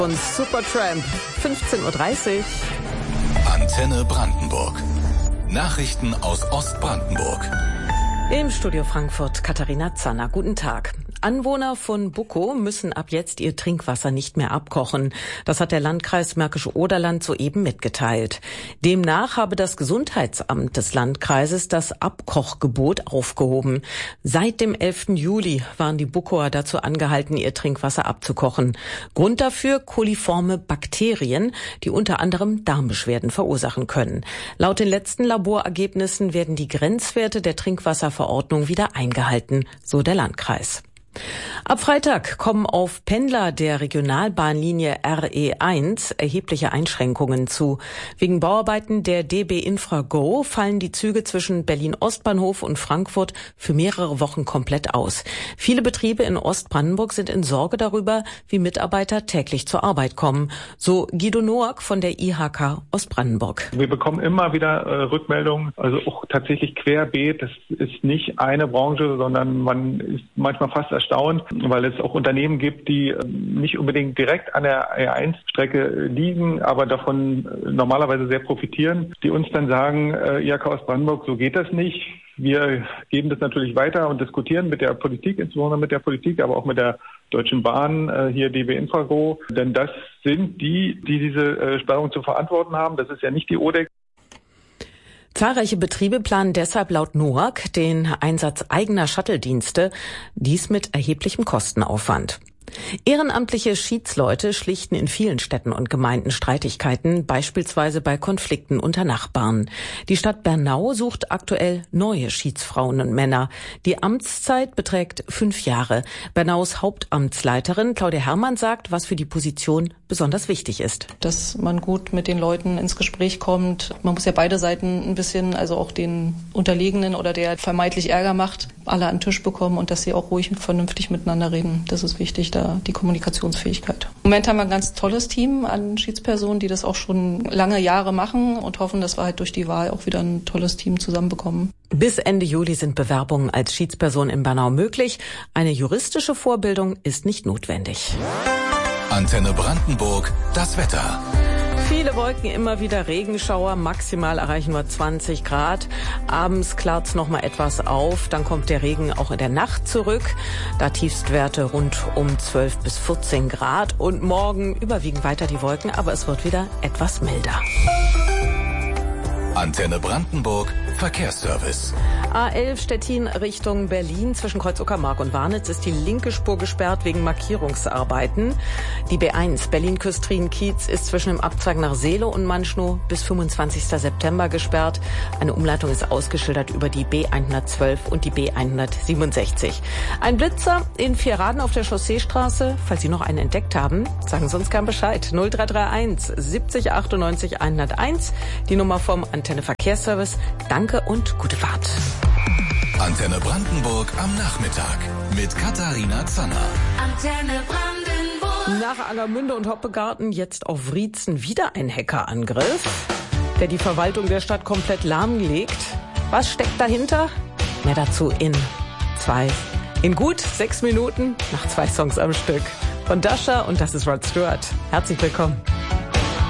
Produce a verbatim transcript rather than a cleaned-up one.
Und Supertramp, fünfzehn Uhr dreißig. Antenne Brandenburg. Nachrichten aus Ostbrandenburg. Im Studio Frankfurt Katharina Zanner. Guten Tag. Anwohner von Bukow müssen ab jetzt ihr Trinkwasser nicht mehr abkochen. Das hat der Landkreis Märkische Oderland soeben mitgeteilt. Demnach habe das Gesundheitsamt des Landkreises das Abkochgebot aufgehoben. Seit dem elften Juli waren die Bukower dazu angehalten, ihr Trinkwasser abzukochen. Grund dafür koliforme Bakterien, die unter anderem Darmbeschwerden verursachen können. Laut den letzten Laborergebnissen werden die Grenzwerte der Trinkwasserverordnung wieder eingehalten, so der Landkreis. Ab Freitag kommen auf Pendler der Regionalbahnlinie R E eins erhebliche Einschränkungen zu. Wegen Bauarbeiten der D B Infra Go fallen die Züge zwischen Berlin-Ostbahnhof und Frankfurt für mehrere Wochen komplett aus. Viele Betriebe in Ostbrandenburg sind in Sorge darüber, wie Mitarbeiter täglich zur Arbeit kommen. So Guido Noack von der I H K Ostbrandenburg. Wir bekommen immer wieder äh, Rückmeldungen, also auch tatsächlich querbeet. Das ist nicht eine Branche, sondern man ist manchmal fast erstaunt, weil es auch Unternehmen gibt, die nicht unbedingt direkt an der R E eins Strecke liegen, aber davon normalerweise sehr profitieren, die uns dann sagen, I H K Ostbrandenburg, so geht das nicht. Wir geben das natürlich weiter und diskutieren mit der Politik, insbesondere mit der Politik, aber auch mit der Deutschen Bahn, hier D B Infra Go, denn das sind die, die diese Sperrung zu verantworten haben. Das ist ja nicht die O D E C. Zahlreiche Betriebe planen deshalb laut Noack den Einsatz eigener Shuttle-Dienste, dies mit erheblichem Kostenaufwand. Ehrenamtliche Schiedsleute schlichten in vielen Städten und Gemeinden Streitigkeiten, beispielsweise bei Konflikten unter Nachbarn. Die Stadt Bernau sucht aktuell neue Schiedsfrauen und Männer. Die Amtszeit beträgt fünf Jahre. Bernaus Hauptamtsleiterin Claudia Herrmann sagt, was für die Position besonders wichtig ist. Dass man gut mit den Leuten ins Gespräch kommt. Man muss ja beide Seiten ein bisschen, also auch den Unterlegenen oder der vermeintlich Ärger macht, alle an den Tisch bekommen und dass sie auch ruhig und vernünftig miteinander reden. Das ist wichtig, da die Kommunikationsfähigkeit. Im Moment haben wir ein ganz tolles Team an Schiedspersonen, die das auch schon lange Jahre machen und hoffen, dass wir halt durch die Wahl auch wieder ein tolles Team zusammenbekommen. Bis Ende Juli sind Bewerbungen als Schiedsperson in Bernau möglich. Eine juristische Vorbildung ist nicht notwendig. Antenne Brandenburg, das Wetter. Viele Wolken, immer wieder Regenschauer, maximal erreichen wir zwanzig Grad. Abends klart's noch mal etwas auf, dann kommt der Regen auch in der Nacht zurück. Da Tiefstwerte rund um zwölf bis vierzehn Grad und morgen überwiegen weiter die Wolken, aber es wird wieder etwas milder. Antenne Brandenburg, Verkehrsservice. A elf Stettin Richtung Berlin. Zwischen Kreuz Uckermark und Warnitz ist die linke Spur gesperrt wegen Markierungsarbeiten. Die B eins Berlin-Küstrin-Kiez ist zwischen dem Abzweig nach Seelow und Manschnow bis fünfundzwanzigsten September gesperrt. Eine Umleitung ist ausgeschildert über die B hundertzwölf und die B hundertsiebenundsechzig. Ein Blitzer in Vierraden auf der Chausseestraße. Falls Sie noch einen entdeckt haben, sagen Sie uns gern Bescheid. null drei drei eins siebzig achtundneunzig hunderteins. Die Nummer vom Antenne Verkehrsservice. Danke und gute Fahrt. Antenne Brandenburg am Nachmittag mit Katharina Zanner. Antenne Brandenburg. Nach Angermünde und Hoppegarten jetzt auf Wriezen wieder ein Hackerangriff, der die Verwaltung der Stadt komplett lahmlegt. Was steckt dahinter? Mehr dazu in zwei, in gut sechs Minuten nach zwei Songs am Stück. Von Dasha und das ist Rod Stewart. Herzlich willkommen.